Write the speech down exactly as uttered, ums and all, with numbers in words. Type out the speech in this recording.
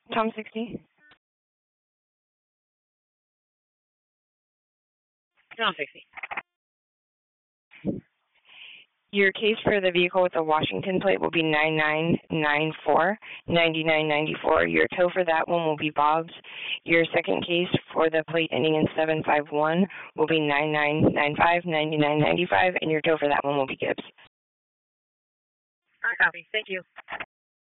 Tom sixty. Tom sixty. Your case for the vehicle with the Washington plate will be nine nine nine four, nine nine nine four. Your tow for that one will be Bob's. Your second case for the plate ending in seven five one will be nine nine nine five, nine nine nine five, and your tow for that one will be Gibbs. All right, copy. Thank you.